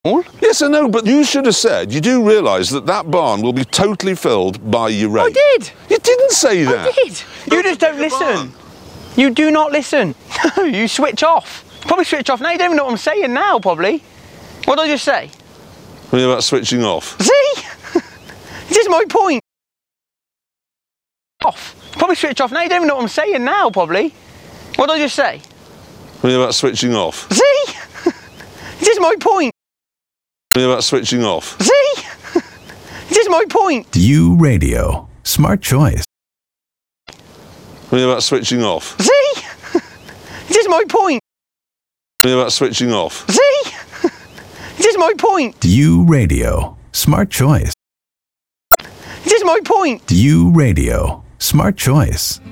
Yes, I know, but you should have said, you do realise that that barn will be totally filled by your rate. I did. You didn't say that. I did. You just don't listen. You do not listen. You switch off. Probably switch off now. You don't even know what I'm saying now, probably. What did I just say? What about switching off? See? This is my point. Off. Probably switch off now. You don't even know what I'm saying now, probably. What did I just say? What about switching off? See? This is my point. What about switching off? See? This is my point. You Radio. Smart choice. What about switching off? See? This is my point. What about switching off? See? This is my point. You Radio. Smart choice. This is my point. You Radio. Smart choice.